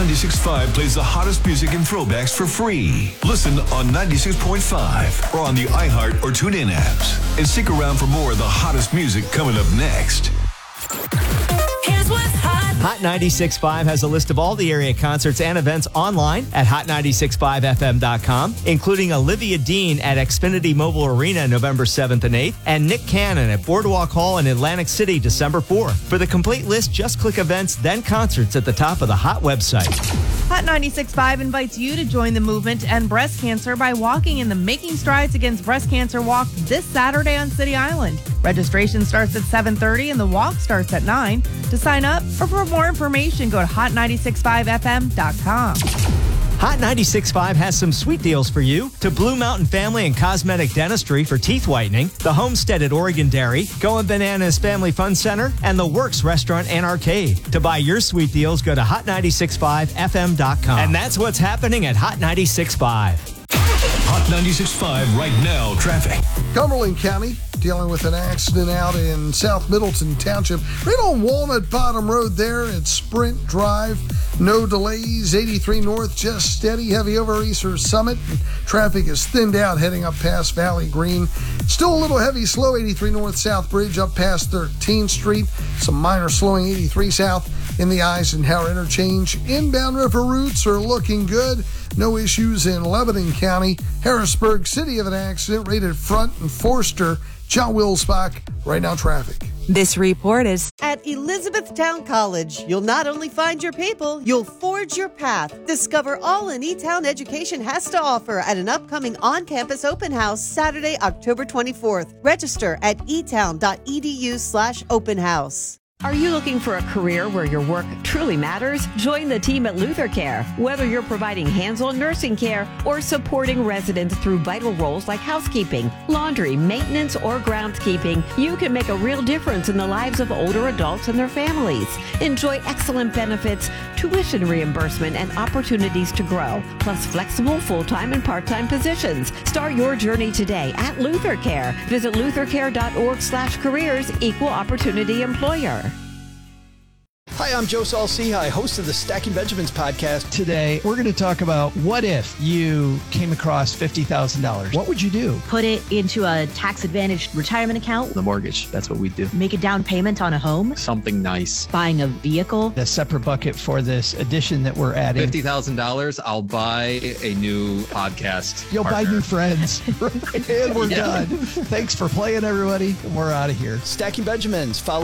96.5 plays the hottest music and throwbacks for free. Listen on 96.5 or on the iHeart or TuneIn apps. And stick around for more of the hottest music coming up next. Here's what's hot. Hot 96.5 has a list of all the area concerts and events online at hot965fm.com, including Olivia Dean at Xfinity Mobile Arena November 7th and 8th, and Nick Cannon at Boardwalk Hall in Atlantic City December 4th. For the complete list, just click events, then concerts at the top of the Hot website. Hot 96.5 invites you to join the movement to end breast cancer by walking in the Making Strides Against Breast Cancer Walk this Saturday on City Island. Registration starts at 7:30 and the walk starts at 9. To sign up or for more information, go to hot965fm.com. Hot 96.5 has some sweet deals for you. To Blue Mountain Family and Cosmetic Dentistry for teeth whitening, the Homestead at Oregon Dairy, Going Bananas Family Fun Center, and the Works Restaurant and Arcade. To buy your sweet deals, go to hot965fm.com. And that's what's happening at Hot 96.5. Hot 96.5 right now, traffic. Cumberland County dealing with an accident out in South Middleton Township, right on Walnut Bottom Road there at Sprint Drive. No delays. 83 North just steady. Heavy over Easter Summit. Traffic is thinned out heading up past Valley Green. Still a little heavy slow 83 North South Bridge up past 13th Street. Some minor slowing 83 South in the Eisenhower interchange. Inbound river routes are looking good. No issues in Lebanon County. Harrisburg City of an accident rated front and Forster. John Wilsbach, right now traffic. This report is at Elizabethtown College. You'll not only find your people, you'll forge your path. Discover all an E-Town education has to offer at an upcoming on-campus open house Saturday, October 24th. Register at etown.edu/open house. Are you looking for a career where your work truly matters? Join the team at Luther Care. Whether you're providing hands-on nursing care or supporting residents through vital roles like housekeeping, laundry, maintenance, or groundskeeping, you can make a real difference in the lives of older adults and their families. Enjoy excellent benefits, tuition reimbursement, and opportunities to grow, plus flexible full-time and part-time positions. Start your journey today at Luther Care. Visit luthercare.org/careers, equal opportunity employer. Hi, I'm Joe Saul-Sehy, host of the Stacking Benjamins podcast. Today, we're going to talk about what if you came across $50,000. What would you do? Put it into a tax-advantaged retirement account. The mortgage, that's what we do. Make a down payment on a home. Something nice. Buying a vehicle. A separate bucket for this addition that we're adding. $50,000, I'll buy a new podcast You'll partner. buy new friends. And we're done. Thanks for playing, everybody. We're out of here. Stacking Benjamins, follow